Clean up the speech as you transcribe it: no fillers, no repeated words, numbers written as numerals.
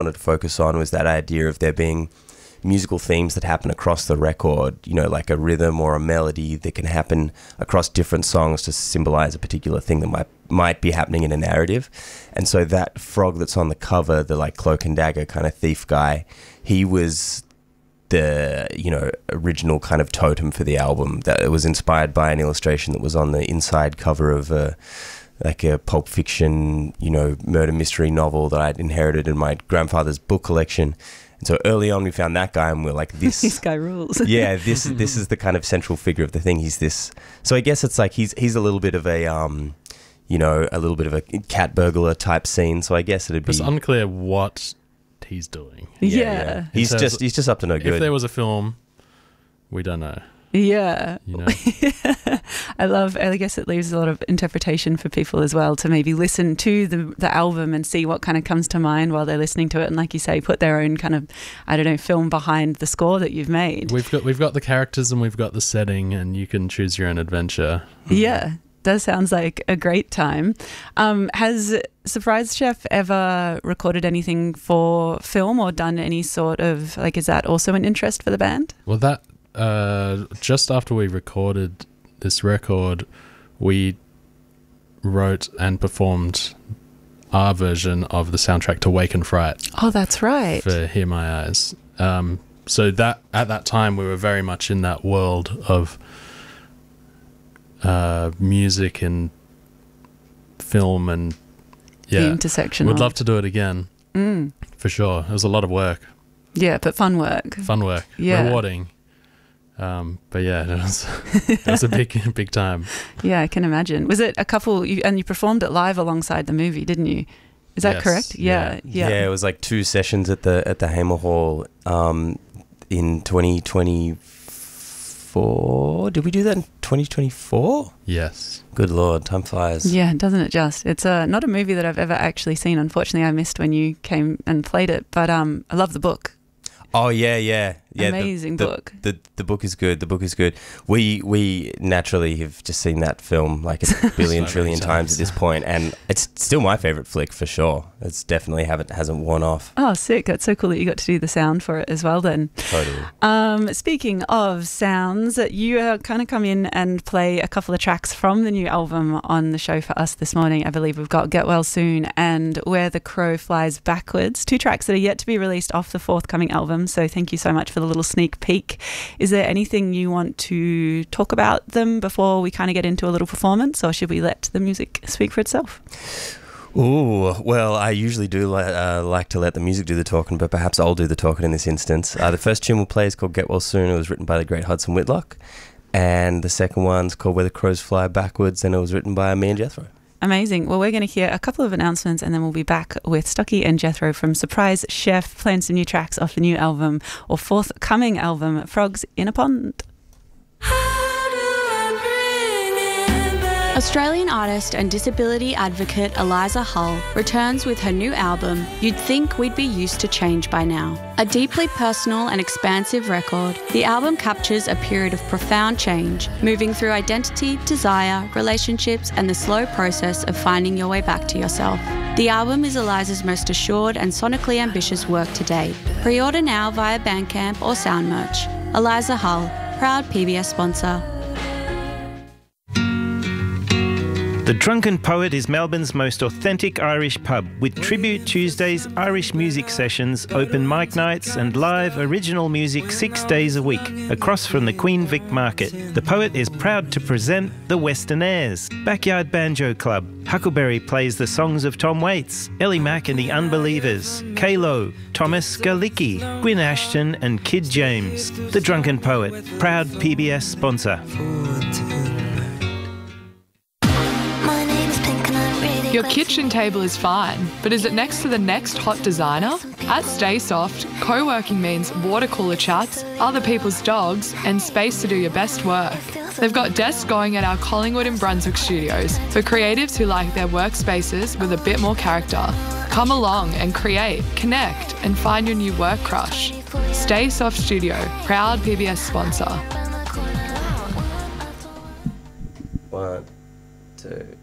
wanted to focus on was that idea of there being musical themes that happen across the record, you know, like a rhythm or a melody that can happen across different songs to symbolize a particular thing that might be happening in a narrative. And so that frog that's on the cover, the like cloak and dagger kind of thief guy, he was the, you know, original kind of totem for the album. That it was inspired by an illustration that was on the inside cover of like a Pulp Fiction, you know, murder mystery novel that I'd inherited in my grandfather's book collection. And so early on we found that guy and we're like, this guy rules. Yeah, this is the kind of central figure of the thing. He's this. So I guess it's like he's a little bit of a you know, a little bit of a cat burglar type scene. So I guess it'd be. It's unclear what he's doing. Yeah. He's just up to no good. If there was a film, we don't know. Yeah. You know? I guess it leaves a lot of interpretation for people as well to maybe listen to the album and see what kind of comes to mind while they're listening to it. And like you say, put their own kind of, I don't know, film behind the score that you've made. We've got the characters and we've got the setting and you can choose your own adventure. Yeah. Does sounds like a great time. Has Surprise Chef ever recorded anything for film or done any sort of, like, is that also an interest for the band? Well, that just after we recorded this record, we wrote and performed our version of the soundtrack to Wake and Fright. Oh, that's right. For Hear My Eyes. So that at that time we were very much in that world of music and film and the intersection. We'd love to do it again. For sure. It was a lot of work. Yeah, but fun work. Yeah. Rewarding. But yeah, it was a big time. Yeah, I can imagine. Was it a couple, and you performed it live alongside the movie, didn't you? Is that correct? Yeah. It was like 2 sessions at the Hamer Hall in 2024. Did we do that in 2024? Yes. Good Lord, time flies. Yeah, doesn't it just? It's not a movie that I've ever actually seen. Unfortunately, I missed when you came and played it, but I love the book. Oh yeah. Amazing book. The book is good. The book is good. We naturally have just seen that film like a billion trillion times at this point, and it's still my favorite flick for sure. It's definitely hasn't worn off. Oh, sick! That's so cool that you got to do the sound for it as well. Then, totally. Speaking of sounds, you kind of come in and play a couple of tracks from the new album on the show for us this morning. I believe we've got Get Well Soon and Where the Crow Flies Backwards, 2 tracks that are yet to be released off the forthcoming album. So thank you so much for the little sneak peek. Is there anything you want to talk about them before we kind of get into a little performance, or should we let the music speak for itself? Ooh, well, I usually do like to let the music do the talking, but perhaps I'll do the talking in this instance. The first tune we'll play is called Get Well Soon. It was written by the great Hudson Whitlock. And the second one's called Where the Crows Fly Backwards, and it was written by me and Jethro. Amazing. Well, we're going to hear a couple of announcements and then we'll be back with Stocky and Jethro from Surprise Chef playing some new tracks off the new album or forthcoming album, Frogs in a Pond. Australian artist and disability advocate Eliza Hull returns with her new album, You'd Think We'd Be Used to Change by Now. A deeply personal and expansive record, the album captures a period of profound change, moving through identity, desire, relationships, and the slow process of finding your way back to yourself. The album is Eliza's most assured and sonically ambitious work to date. Pre-order now via Bandcamp or Soundmerch. Eliza Hull, proud PBS sponsor. The Drunken Poet is Melbourne's most authentic Irish pub, with Tribute Tuesdays, Irish music sessions, open mic nights and live original music 6 days a week, across from the Queen Vic Market. The Poet is proud to present the Western Airs, Backyard Banjo Club. Huckleberry plays the songs of Tom Waits, Ellie Mack and the Unbelievers, K-Lo, Thomas Galicki, Gwyn Ashton and Kid James. The Drunken Poet, proud PBS sponsor. Your kitchen table is fine, but is it next to the next hot designer? At StaySoft, co-working means water cooler chats, other people's dogs, and space to do your best work. They've got desks going at our Collingwood and Brunswick studios for creatives who like their workspaces with a bit more character. Come along and create, connect, and find your new work crush. StaySoft Studio, proud PBS sponsor. 1, 2